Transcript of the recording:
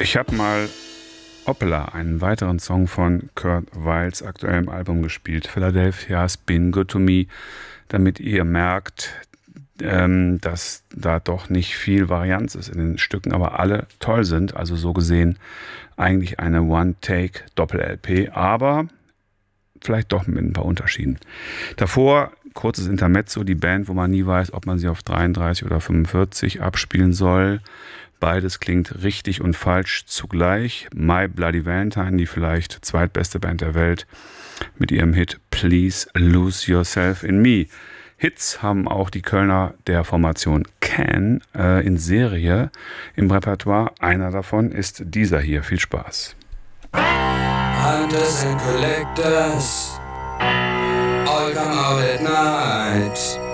Ich habe mal Opera, einen weiteren Song von Kurt Weils aktuellem Album gespielt, Philadelphia's Been Good to Me, damit ihr merkt, dass da doch nicht viel Varianz ist in den Stücken, aber alle toll sind. Also so gesehen eigentlich eine One-Take-Doppel-LP, aber vielleicht doch mit ein paar Unterschieden. Davor kurzes Intermezzo, die Band, wo man nie weiß, ob man sie auf 33 oder 45 abspielen soll. Beides klingt richtig und falsch zugleich. My Bloody Valentine, die vielleicht zweitbeste Band der Welt, mit ihrem Hit Please Lose Yourself in Me. Hits haben auch die Kölner der Formation Can in Serie im Repertoire. Einer davon ist dieser hier. Viel Spaß. Hunters and collectors all come out at night.